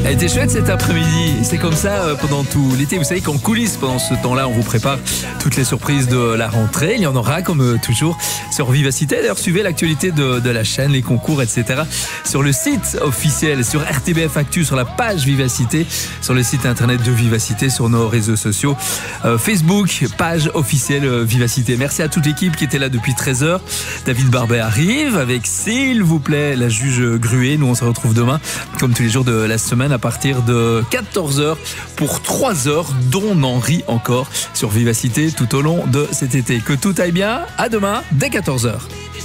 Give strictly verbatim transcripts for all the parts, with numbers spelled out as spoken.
Elle était chouette cet après-midi. C'est comme ça euh, pendant tout l'été. Vous savez qu'en coulisses, pendant ce temps-là, on vous prépare toutes les surprises de la rentrée. Il y en aura comme euh, toujours sur Vivacité. D'ailleurs, suivez l'actualité de, de la chaîne, les concours, et cetera sur le site officiel, sur R T B F Actu, sur la page Vivacité, sur le site internet de Vivacité, sur nos réseaux sociaux, euh, Facebook, page officielle euh, Vivacité. Merci à toute l'équipe qui était là depuis treize heures. David Barbet arrive avec, s'il vous plaît, la juge Gruet. Nous, on se retrouve demain, comme tous les jours de la semaine, à partir de quatorze heures pour trois heures, dont on en rit encore sur Vivacité tout au long de cet été. Que tout aille bien. À demain, dès quatorze heures.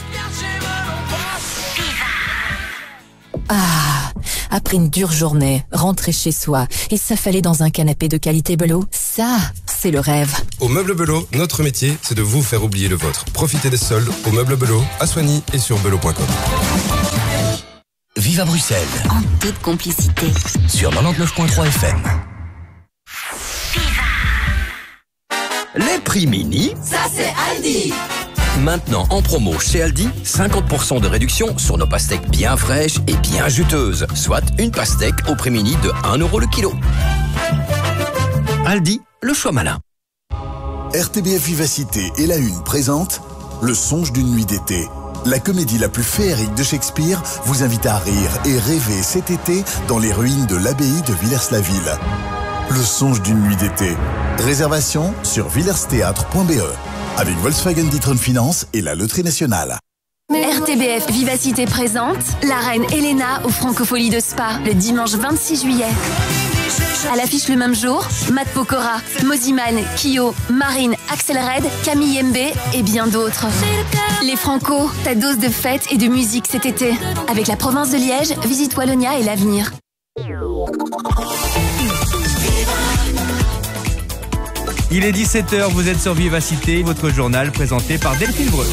Ah, après une dure journée, rentrer chez soi et s'affaler dans un canapé de qualité Belot, ça, c'est le rêve. Au Meuble Belot, notre métier, c'est de vous faire oublier le vôtre. Profitez des soldes au Meuble Belot, à Soigny et sur belot point com. Vive à Bruxelles. En toute complicité. Sur quatre-vingt-dix-neuf virgule trois F M. Les prix mini. Ça, c'est Aldi. Maintenant en promo chez Aldi, cinquante pour cent de réduction sur nos pastèques bien fraîches et bien juteuses. Soit une pastèque au prix mini de un euro le kilo. Aldi, le choix malin. R T B F Vivacité et La Une présente Le songe d'une nuit d'été. La comédie la plus féerique de Shakespeare vous invite à rire et rêver cet été dans les ruines de l'abbaye de Villers-la-Ville. Le songe d'une nuit d'été. Réservation sur villersthéâtre point b e avec Volkswagen D'Ieteren Finance et la Loterie Nationale. R T B F Vivacité présente la reine Elena aux Francopholies de Spa le dimanche vingt-six juillet. À l'affiche le même jour, Matt Pokora, Moziman, Kyo, Marine, Axel Red, Camille M B et bien d'autres. Les Franco, ta dose de fête et de musique cet été. Avec la province de Liège, Visite Wallonia et l'avenir. Il est dix-sept heures, vous êtes sur Vivacité, votre journal présenté par Delphine Breu.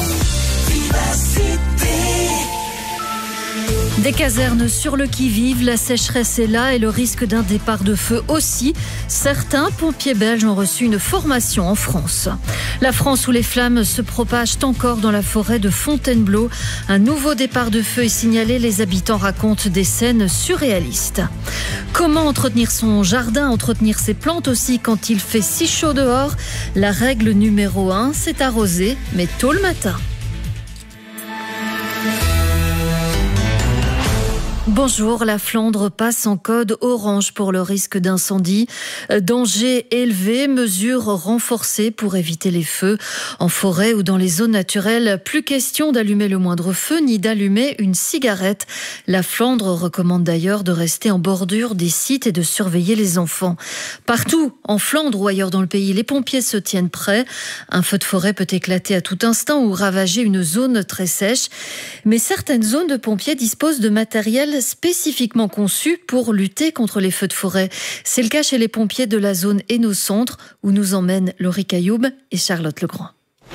Des casernes sur le qui-vive, la sécheresse est là et le risque d'un départ de feu aussi. Certains pompiers belges ont reçu une formation en France. La France où les flammes se propagent encore dans la forêt de Fontainebleau. Un nouveau départ de feu est signalé. Les habitants racontent des scènes surréalistes. Comment entretenir son jardin, entretenir ses plantes aussi quand il fait si chaud dehors? La règle numéro un, c'est arroser, mais tôt le matin. Bonjour, la Flandre passe en code orange pour le risque d'incendie. Danger élevé, mesures renforcées pour éviter les feux. En forêt ou dans les zones naturelles, plus question d'allumer le moindre feu ni d'allumer une cigarette. La Flandre recommande d'ailleurs de rester en bordure des sites et de surveiller les enfants. Partout, en Flandre ou ailleurs dans le pays, les pompiers se tiennent prêts. Un feu de forêt peut éclater à tout instant ou ravager une zone très sèche. Mais certaines zones de pompiers disposent de matériel spécifiquement conçu pour lutter contre les feux de forêt. C'est le cas chez les pompiers de la zone Hainaut-Centre où nous emmènent Laurie Cailloub et Charlotte Legrand.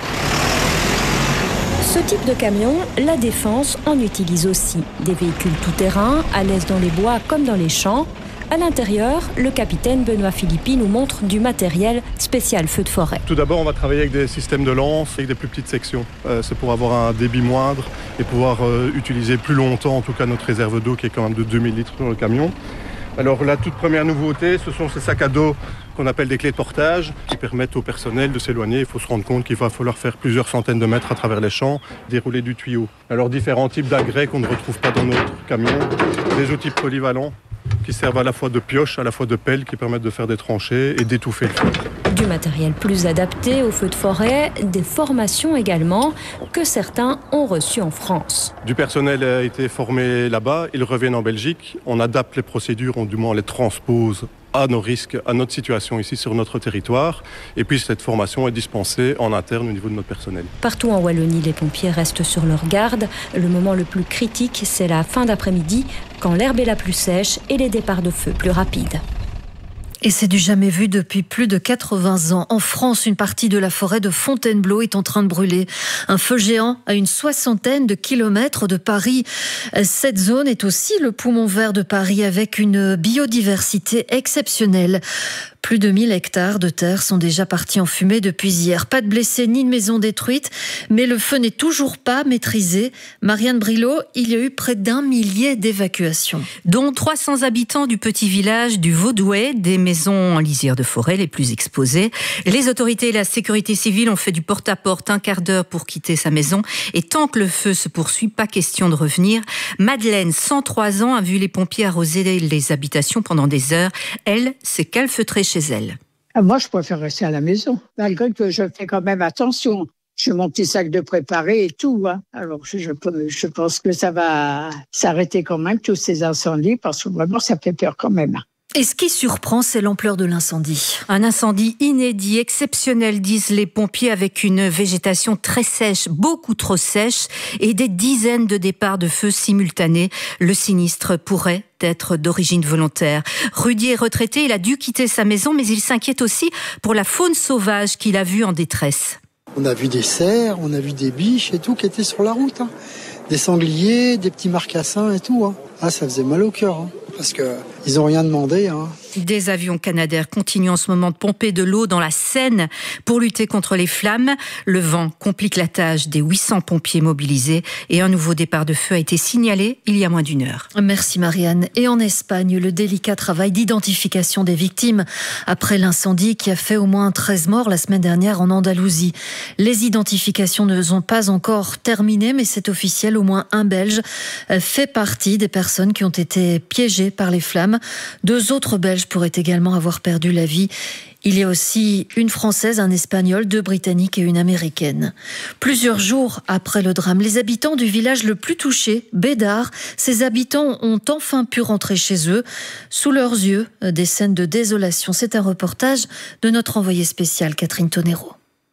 Ce type de camion, la Défense en utilise aussi. Des véhicules tout-terrain, à l'aise dans les bois comme dans les champs. À l'intérieur, le capitaine Benoît Philippi nous montre du matériel spécial feu de forêt. Tout d'abord, on va travailler avec des systèmes de lance, avec des plus petites sections. Euh, c'est pour avoir un débit moindre et pouvoir euh, utiliser plus longtemps, en tout cas notre réserve d'eau qui est quand même de deux mille litres sur le camion. Alors la toute première nouveauté, ce sont ces sacs à dos qu'on appelle des clés de portage qui permettent au personnel de s'éloigner. Il faut se rendre compte qu'il va falloir faire plusieurs centaines de mètres à travers les champs, dérouler du tuyau. Alors différents types d'agrès qu'on ne retrouve pas dans notre camion, des outils polyvalents qui servent à la fois de pioche, à la fois de pelle, qui permettent de faire des tranchées et d'étouffer le feu. Du matériel plus adapté aux feux de forêt, des formations également que certains ont reçues en France. Du personnel a été formé là-bas, ils reviennent en Belgique, on adapte les procédures, on du moins on les transpose à nos risques, à notre situation ici sur notre territoire. Et puis cette formation est dispensée en interne au niveau de notre personnel. Partout en Wallonie, les pompiers restent sur leur garde. Le moment le plus critique, c'est la fin d'après-midi, quand l'herbe est la plus sèche et les départs de feu plus rapides. Et c'est du jamais vu depuis plus de quatre-vingts ans. En France, une partie de la forêt de Fontainebleau est en train de brûler. Un feu géant à une soixantaine de kilomètres de Paris. Cette zone est aussi le poumon vert de Paris avec une biodiversité exceptionnelle. Plus de mille hectares de terre sont déjà partis en fumée depuis hier. Pas de blessés ni de maisons détruites, mais le feu n'est toujours pas maîtrisé. Marianne Brilot, il y a eu près d'un millier d'évacuations. Dont trois cents habitants du petit village du Vaudouet, des maisons en lisière de forêt les plus exposées. Les autorités et la sécurité civile ont fait du porte-à-porte un quart d'heure pour quitter sa maison. Et tant que le feu se poursuit, pas question de revenir. Madeleine, cent trois ans, a vu les pompiers arroser les habitations pendant des heures. Elle s'est calfeutrée chez elle. Moi, je préfère rester à la maison, malgré que je fais quand même attention. J'ai mon petit sac de préparé et tout. Hein. Alors, je, je, je pense que ça va s'arrêter quand même, tous ces incendies, parce que vraiment, ça fait peur quand même. Et ce qui surprend, c'est l'ampleur de l'incendie. Un incendie inédit, exceptionnel, disent les pompiers, avec une végétation très sèche, beaucoup trop sèche, et des dizaines de départs de feu simultanés. Le sinistre pourrait être d'origine volontaire. Rudy est retraité, il a dû quitter sa maison, mais il s'inquiète aussi pour la faune sauvage qu'il a vue en détresse. On a vu des cerfs, on a vu des biches et tout qui étaient sur la route. Hein. Des sangliers, des petits marcassins et tout. Hein. Ah, ça faisait mal au cœur, hein, parce que ils n'ont rien demandé. Hein. Des avions Canadair continuent en ce moment de pomper de l'eau dans la Seine pour lutter contre les flammes. Le vent complique la tâche des huit cents pompiers mobilisés et un nouveau départ de feu a été signalé il y a moins d'une heure. Merci Marianne. Et en Espagne, le délicat travail d'identification des victimes après l'incendie qui a fait au moins treize morts la semaine dernière en Andalousie. Les identifications ne sont pas encore terminées, mais c'est officiel, au moins un Belge fait partie des personnes qui ont été piégées par les flammes. Deux autres Belges pourraient également avoir perdu la vie. Il y a aussi une Française, un Espagnol, deux Britanniques et une Américaine. Plusieurs jours après le drame, les habitants du village le plus touché, Bédard, ces habitants ont enfin pu rentrer chez eux. Sous leurs yeux, des scènes de désolation. C'est un reportage de notre envoyée spéciale, Catherine Tonero.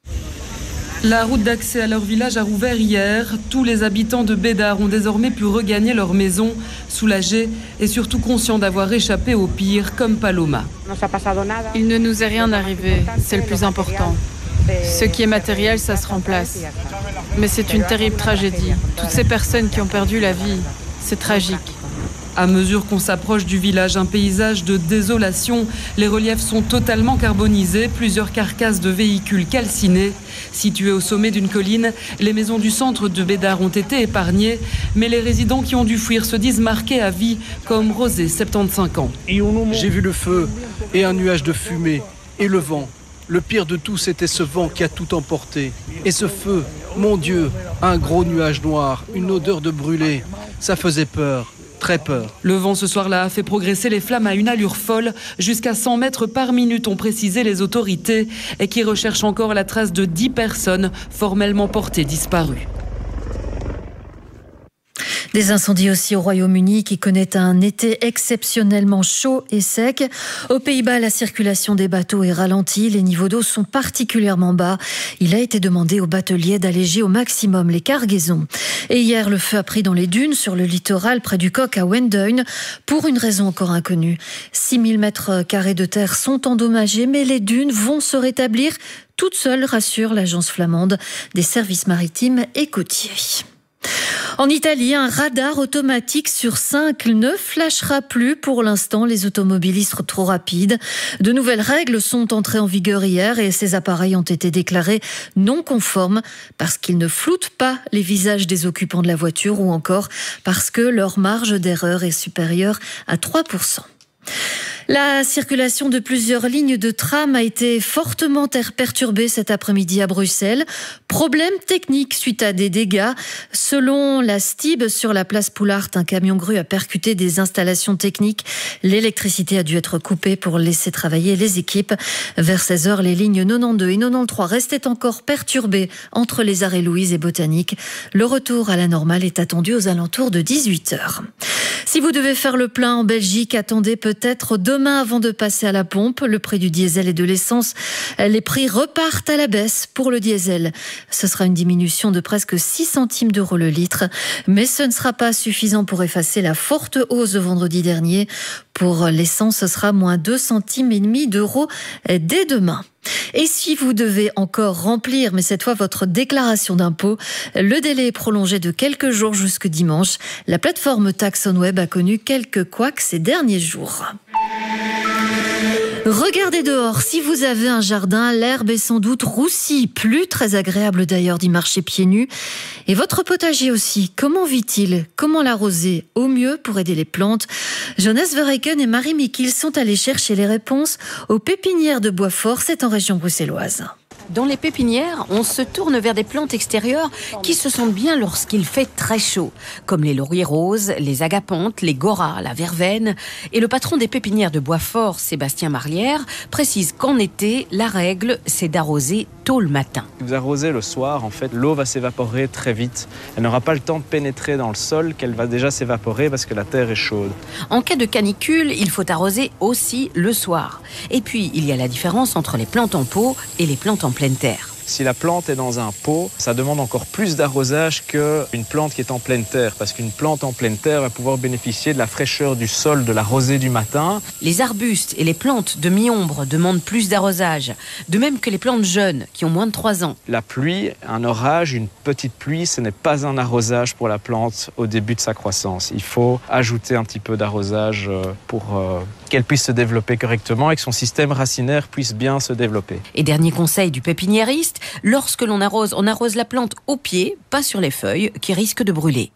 La route d'accès à leur village a rouvert hier. Tous les habitants de Bédard ont désormais pu regagner leur maison, soulagés et surtout conscients d'avoir échappé au pire, comme Paloma. Il ne nous est rien arrivé, c'est le plus important. Ce qui est matériel, ça se remplace. Mais c'est une terrible tragédie. Toutes ces personnes qui ont perdu la vie, c'est tragique. À mesure qu'on s'approche du village, un paysage de désolation. Les reliefs sont totalement carbonisés, plusieurs carcasses de véhicules calcinés. Situées au sommet d'une colline, les maisons du centre de Bédard ont été épargnées, mais les résidents qui ont dû fuir se disent marqués à vie, comme Rosé, soixante-quinze ans. J'ai vu le feu et un nuage de fumée et le vent. Le pire de tout, c'était ce vent qui a tout emporté. Et ce feu, mon Dieu, un gros nuage noir, une odeur de brûlé. Ça faisait peur. Très peur. Le vent ce soir-là a fait progresser les flammes à une allure folle, jusqu'à cent mètres par minute, ont précisé les autorités, et qui recherchent encore la trace de dix personnes formellement portées disparues. Des incendies aussi au Royaume-Uni qui connaît un été exceptionnellement chaud et sec. Aux Pays-Bas, la circulation des bateaux est ralentie. Les niveaux d'eau sont particulièrement bas. Il a été demandé aux bateliers d'alléger au maximum les cargaisons. Et hier, le feu a pris dans les dunes sur le littoral près du Coq à Wendown pour une raison encore inconnue. six mille mètres carrés de terre sont endommagés, mais les dunes vont se rétablir toutes seules, rassure l'agence flamande des services maritimes et côtiers. En Italie, un radar automatique sur cinq ne flashera plus pour l'instant les automobilistes trop rapides. De nouvelles règles sont entrées en vigueur hier et ces appareils ont été déclarés non conformes parce qu'ils ne floutent pas les visages des occupants de la voiture ou encore parce que leur marge d'erreur est supérieure à trois pour cent. La circulation de plusieurs lignes de tram a été fortement perturbée cet après-midi à Bruxelles. Problème technique suite à des dégâts. Selon la S T I B, sur la place Poulart, un camion-grue a percuté des installations techniques. L'électricité a dû être coupée pour laisser travailler les équipes. Vers seize heures, les lignes quatre-vingt-douze et quatre-vingt-treize restaient encore perturbées entre les arrêts Louise et Botanique. Le retour à la normale est attendu aux alentours de dix-huit heures. Si vous devez faire le plein en Belgique, attendez peut-être demain avant de passer à la pompe. Le prix du diesel et de l'essence, les prix repartent à la baisse pour le diesel. Ce sera une diminution de presque six centimes d'euros le litre. Mais ce ne sera pas suffisant pour effacer la forte hausse de vendredi dernier. Pour l'essence, ce sera moins deux centimes et demi d'euros dès demain. Et si vous devez encore remplir, mais cette fois votre déclaration d'impôt, le délai est prolongé de quelques jours jusque dimanche. La plateforme TaxOnWeb a connu quelques couacs ces derniers jours. Regardez dehors, si vous avez un jardin, l'herbe est sans doute roussie, plus très agréable d'ailleurs d'y marcher pieds nus. Et votre potager aussi, comment vit-il? Comment l'arroser au mieux pour aider les plantes? Jonas Verreken et Marie Mikil sont allés chercher les réponses aux pépinières de Boisfort, c'est en région bruxelloise. Dans les pépinières, on se tourne vers des plantes extérieures qui se sentent bien lorsqu'il fait très chaud, comme les lauriers roses, les agapantes, les goras, la verveine. Et le patron des pépinières de Boisfort, Sébastien Marlière, précise qu'en été, la règle, c'est d'arroser tôt le matin. Si vous arrosez le soir, en fait, l'eau va s'évaporer très vite. Elle n'aura pas le temps de pénétrer dans le sol, qu'elle va déjà s'évaporer parce que la terre est chaude. En cas de canicule, il faut arroser aussi le soir. Et puis, il y a la différence entre les plantes en pot et les plantes en pleine terre. Si la plante est dans un pot, ça demande encore plus d'arrosage qu'une plante qui est en pleine terre, parce qu'une plante en pleine terre va pouvoir bénéficier de la fraîcheur du sol, de la rosée du matin. Les arbustes et les plantes de mi-ombre demandent plus d'arrosage, de même que les plantes jeunes qui ont moins de trois ans. La pluie, un orage, une petite pluie, ce n'est pas un arrosage pour la plante au début de sa croissance. Il faut ajouter un petit peu d'arrosage pour euh, qu'elle puisse se développer correctement et que son système racinaire puisse bien se développer. Et dernier conseil du pépiniériste, lorsque l'on arrose, on arrose la plante au pied, pas sur les feuilles, qui risquent de brûler.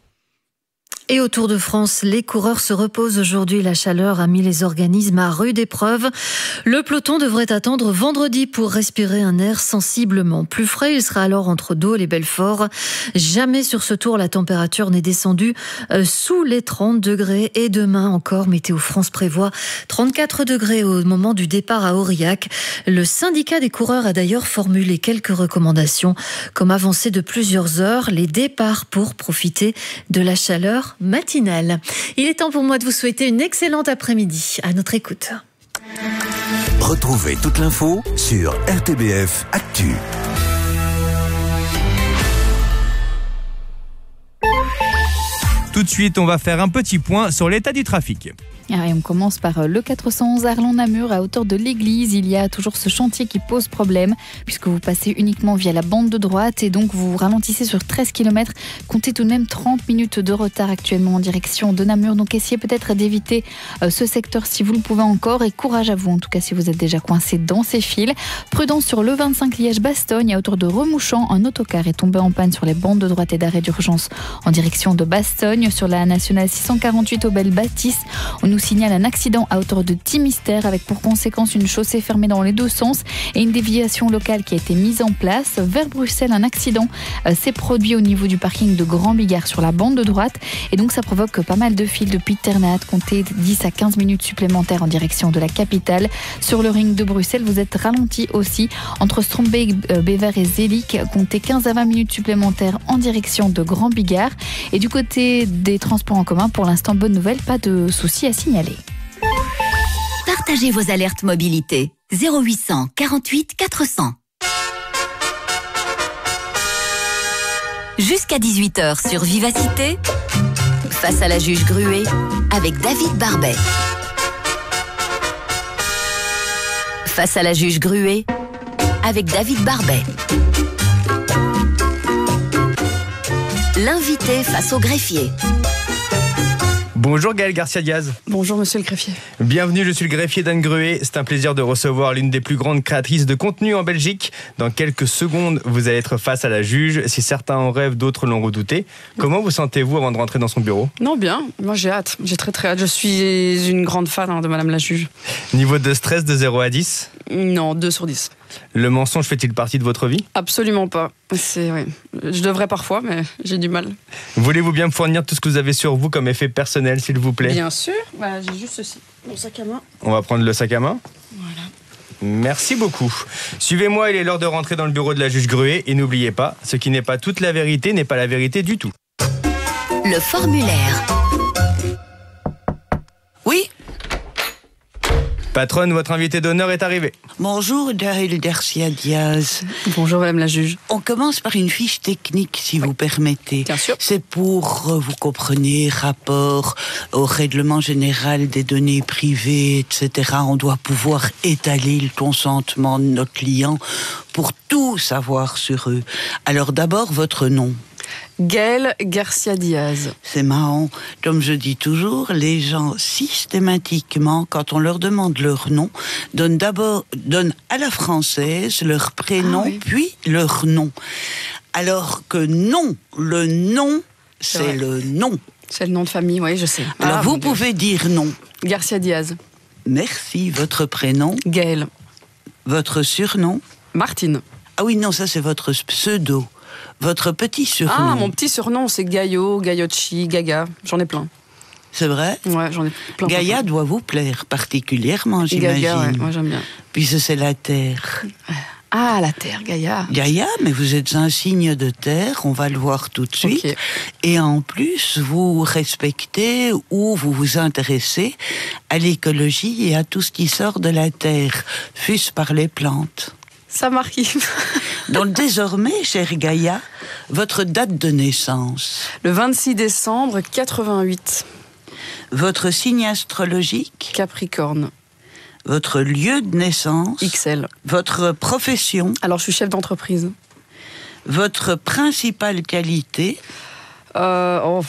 Et au Tour de France, les coureurs se reposent aujourd'hui. La chaleur a mis les organismes à rude épreuve. Le peloton devrait attendre vendredi pour respirer un air sensiblement plus frais. Il sera alors entre Dole et Belfort. Jamais sur ce tour, la température n'est descendue sous les trente degrés. Et demain encore, Météo France prévoit trente-quatre degrés au moment du départ à Aurillac. Le syndicat des coureurs a d'ailleurs formulé quelques recommandations, comme avancer de plusieurs heures les départs pour profiter de la chaleur matinale. Il est temps pour moi de vous souhaiter une excellente après-midi. À notre écoute. Retrouvez toute l'info sur R T B F Actu. Tout de suite, on va faire un petit point sur l'état du trafic. Et on commence par le quatre cent onze Arlon-Namur à hauteur de l'église. Il y a toujours ce chantier qui pose problème puisque vous passez uniquement via la bande de droite et donc vous ralentissez sur treize kilomètres. Comptez tout de même trente minutes de retard actuellement en direction de Namur. Donc essayez peut-être d'éviter ce secteur si vous le pouvez encore et courage à vous en tout cas si vous êtes déjà coincé dans ces fils. Prudence sur le vingt-cinq Liège-Bastogne à hauteur de Remouchant. Un autocar est tombé en panne sur les bandes de droite et d'arrêt d'urgence en direction de Bastogne. Sur la nationale six cent quarante-huit au Belle-Bâtisse, on nous signale un accident à hauteur de Timistère avec pour conséquence une chaussée fermée dans les deux sens et une déviation locale qui a été mise en place. Vers Bruxelles, un accident euh, s'est produit au niveau du parking de Grand Bigard sur la bande de droite et donc ça provoque pas mal de files depuis Ternat. Comptez dix à quinze minutes supplémentaires en direction de la capitale. Sur le ring de Bruxelles, vous êtes ralenti aussi entre Strombeek, euh, Bever et Zelig. Comptez quinze à vingt minutes supplémentaires en direction de Grand Bigard. Et du côté des transports en commun, pour l'instant, bonne nouvelle, pas de soucis à signaler. Partagez vos alertes mobilité. zéro huit cent quarante-huit quatre cents. Jusqu'à dix-huit heures sur Vivacité, face à la juge Gruet, avec David Barbet. Face à la juge Gruet, avec David Barbet. L'invité face au greffier. Bonjour Gaël Garcia-Diaz. Bonjour monsieur le greffier. Bienvenue, je suis le greffier d'Anne Gruet. C'est un plaisir de recevoir l'une des plus grandes créatrices de contenu en Belgique. Dans quelques secondes, vous allez être face à la juge. Si certains en rêvent, d'autres l'ont redouté. Comment vous sentez-vous avant de rentrer dans son bureau ? Non, bien. Moi j'ai hâte. J'ai très très hâte. Je suis une grande fan hein, de madame la juge. Niveau de stress de zéro à dix ? Non, deux sur dix. Le mensonge fait-il partie de votre vie ? Absolument pas. C'est, oui. Je devrais parfois, mais j'ai du mal. Voulez-vous bien me fournir tout ce que vous avez sur vous comme effet personnel, s'il vous plaît ? Bien sûr. Bah, j'ai juste ceci. Mon sac à main. On va prendre le sac à main. Voilà. Merci beaucoup. Suivez-moi, il est l'heure de rentrer dans le bureau de la juge Gruet. Et n'oubliez pas, ce qui n'est pas toute la vérité n'est pas la vérité du tout. Le formulaire. Oui ? Patronne, votre invité d'honneur est arrivé. Bonjour, Gaël Garcia-Diaz. Bonjour, madame la juge. On commence par une fiche technique, si vous permettez. Bien sûr. C'est pour, vous comprenez, rapport au règlement général des données privées, et cetera. On doit pouvoir étaler le consentement de nos clients pour tout savoir sur eux. Alors d'abord, votre nom. Gaël Garcia Diaz. C'est marrant. Comme je dis toujours, les gens, systématiquement, quand on leur demande leur nom, donnent d'abord, donnent à la française leur prénom, ah, oui. puis leur nom. Alors que non, le nom, c'est, c'est le nom. C'est le nom de famille, oui, je sais. Alors ah, vous pouvez Dieu. dire non. Garcia Diaz. Merci. Votre prénom? Gaël. Votre surnom? Martine. Ah oui, non, ça c'est votre pseudo. Votre petit surnom. Ah, mon petit surnom, c'est Gaio, Gaiocci, Gaga. J'en ai plein. C'est vrai? Ouais, j'en ai plein. Gaïa plein. doit vous plaire particulièrement, j'imagine. Gaga, ouais, moi j'aime bien. Puisque c'est la terre. Ah, la terre, Gaïa. Gaïa, mais vous êtes un signe de terre, on va le voir tout de suite. Okay. Et en plus, vous respectez ou vous vous intéressez à l'écologie et à tout ce qui sort de la terre, fût-ce par les plantes. Ça m'arrive. Donc désormais, chère Gaïa, votre date de naissance? Le vingt-six décembre quatre-vingt-huit. Votre signe astrologique? Capricorne. Votre lieu de naissance? X L. Votre profession? Alors, je suis chef d'entreprise. Votre principale qualité? euh, oh,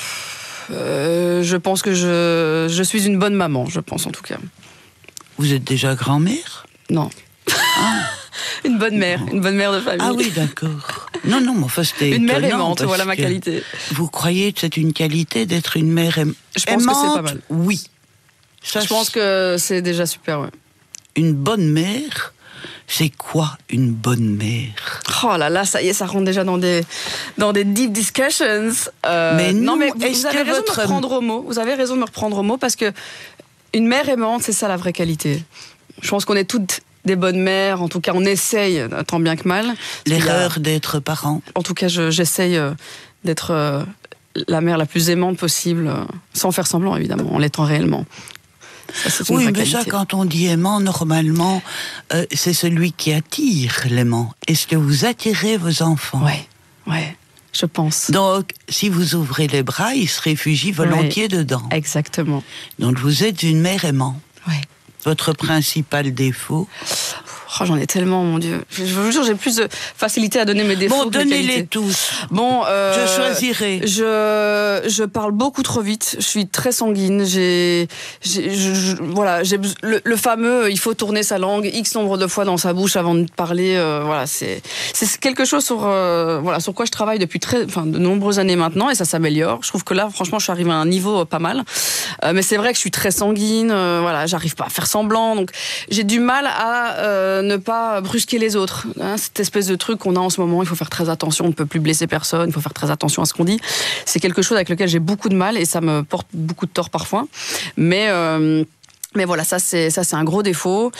euh, Je pense que je, je suis une bonne maman, je pense en tout cas. Vous êtes déjà grand-mère? Non. Ah. Une bonne mère, une bonne mère de famille. Ah oui, d'accord. Non, non, mais enfin, c'était une mère aimante, voilà ma qualité. Vous croyez que c'est une qualité d'être une mère aimante? Je pense aimante, que c'est pas mal. Oui. Ça, je pense que c'est déjà super, ouais. Une bonne mère, c'est quoi une bonne mère? Oh là là, ça y est, ça rentre déjà dans des, dans des deep discussions. Euh, mais non, mais vous, vous avez raison votre... de me reprendre au mot. Vous avez raison de me reprendre au mot parce que une mère aimante, c'est ça la vraie qualité. Je pense qu'on est toutes des bonnes mères, en tout cas on essaye tant bien que mal. L'erreur a... d'être parent. En tout cas je, j'essaye euh, d'être euh, la mère la plus aimante possible, euh, sans faire semblant évidemment, en l'étant réellement. Ça, c'est une oui, vraie mais qualité. ça quand on dit aimant, normalement, euh, c'est celui qui attire l'aimant. Est-ce que vous attirez vos enfants? Ouais, ouais. Je pense. Donc, si vous ouvrez les bras, ils se réfugient volontiers ouais, dedans. Exactement. Donc vous êtes une mère aimante. Ouais. Votre principal défaut? Oh, j'en ai tellement, mon Dieu. Je, je vous jure, j'ai plus de facilité à donner mes défauts. Bon, donnez-les tous. Bon, euh, je choisirai. Je, je parle beaucoup trop vite. Je suis très sanguine. J'ai, j'ai je, je, voilà, j'ai le, le fameux, il faut tourner sa langue X nombre de fois dans sa bouche avant de parler. Euh, voilà, c'est, c'est quelque chose sur, euh, voilà, sur quoi je travaille depuis très, enfin, de nombreuses années maintenant, et ça s'améliore. Je trouve que là, franchement, je suis arrivée à un niveau euh, pas mal. Euh, mais c'est vrai que je suis très sanguine. Euh, voilà, j'arrive pas à faire semblant. Donc, j'ai du mal à euh, ne pas brusquer les autres. Hein, cette espèce de truc qu'on a en ce moment, il faut faire très attention, on ne peut plus blesser personne, il faut faire très attention à ce qu'on dit. C'est quelque chose avec lequel j'ai beaucoup de mal et ça me porte beaucoup de tort parfois. Mais... Euh, Mais voilà, ça c'est ça c'est un gros défaut.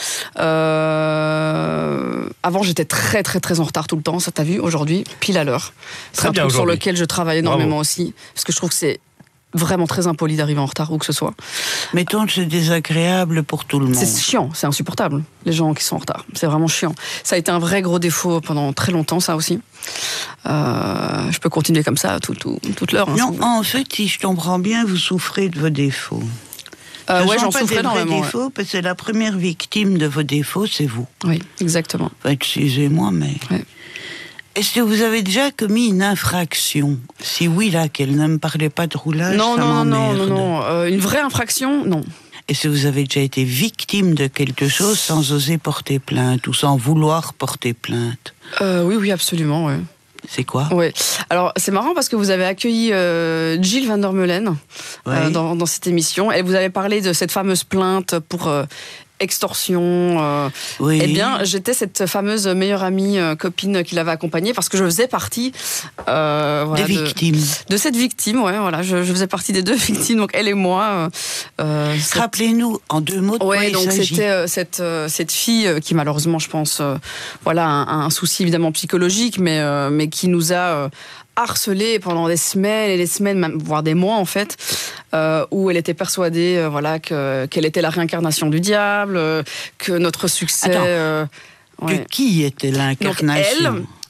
Euh... Avant, j'étais très très très en retard tout le temps. Ça t'as vu? Aujourd'hui, pile à l'heure. C'est un truc sur lequel je travaille énormément Bravo. aussi, parce que je trouve que c'est vraiment très impoli d'arriver en retard où que ce soit. Mettons que c'est désagréable pour tout le monde. C'est chiant, c'est insupportable, les gens qui sont en retard. C'est vraiment chiant. Ça a été un vrai gros défaut pendant très longtemps, ça aussi. Euh, je peux continuer comme ça tout, tout, toute l'heure. Hein, non, si en fait, si je comprends bien, vous souffrez de vos défauts. Euh, ouais, j'en souffre énormément. Défauts, ouais. Parce que la première victime de vos défauts, c'est vous. Oui, exactement. Enfin, excusez-moi, mais... Ouais. Est-ce que vous avez déjà commis une infraction? Si oui, là, qu'elle ne me parlait pas de roulage, non, ça non, m'emmerde. non, non, non. Euh, une vraie infraction, non. Est-ce que vous avez déjà été victime de quelque chose sans oser porter plainte ou sans vouloir porter plainte? euh, Oui, oui, absolument, oui. C'est quoi? Oui. Alors, c'est marrant parce que vous avez accueilli euh, Jill Van der Meulen oui. euh, dans, dans cette émission et vous avez parlé de cette fameuse plainte pour... Euh, extorsion. Euh, oui. Eh bien, j'étais cette fameuse meilleure amie, euh, copine qui l'avait accompagnée parce que je faisais partie euh, voilà, des victimes. De, de cette victime, ouais, voilà, je, je faisais partie des deux victimes, donc elle et moi. Euh, cette... Rappelez-nous en deux mots de quoi ouais, il donc s'agit. C'était euh, cette euh, cette fille euh, qui malheureusement, je pense, euh, voilà, un, un souci évidemment psychologique, mais euh, mais qui nous a euh, harcelée pendant des semaines et des semaines, même, voire des mois en fait, euh, où elle était persuadée euh, voilà, que, qu'elle était la réincarnation du diable, euh, que notre succès... Attends, euh, ouais. Que qui était l'incarnation? Donc elle,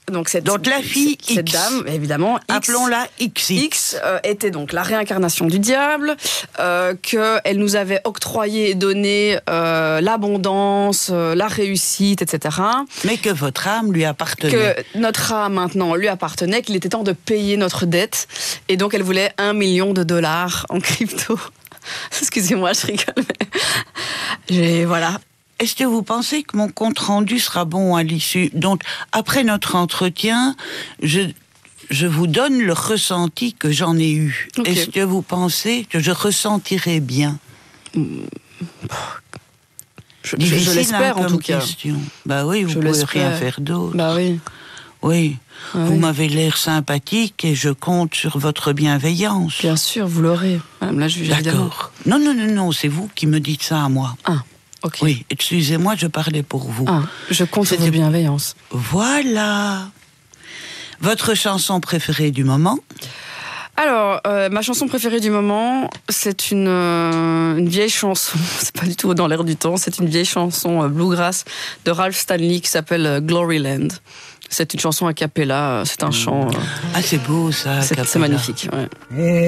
Donc, cette, donc la fille cette, cette X. dame, évidemment, X, appelons-la X. X euh, était donc la réincarnation du diable, euh, qu'elle nous avait octroyé et donné euh, l'abondance, euh, la réussite, et cetera. Mais que votre âme lui appartenait. Que notre âme maintenant lui appartenait, qu'il était temps de payer notre dette. Et donc elle voulait un million de dollars en crypto. Excusez-moi, je rigole. Mais... Et voilà. Est-ce que vous pensez que mon compte-rendu sera bon à l'issue? Donc, après notre entretien, je, je vous donne le ressenti que j'en ai eu. Okay. Est-ce que vous pensez que je ressentirai bien? Je, je l'espère, hein, en tout cas. Question. Bah oui, vous je pouvez rien faire d'autre. Bah oui. Oui, ah vous oui. m'avez l'air sympathique et je compte sur votre bienveillance. Bien sûr, vous l'aurez, madame la juge, évidemment. D'accord. Non, non, non, non, c'est vous qui me dites ça à moi. Ah. Okay. Oui, excusez-moi, je parlais pour vous. Ah, je compte sur votre bienveillance. Voilà. Votre chanson préférée du moment? Alors, euh, ma chanson préférée du moment, c'est une, euh, une vieille chanson, c'est pas du tout dans l'air du temps, c'est une vieille chanson euh, bluegrass de Ralph Stanley qui s'appelle euh, Gloryland. C'est une chanson a cappella, c'est un chant... Euh, ah, c'est beau ça, c'est, c'est magnifique, ouais.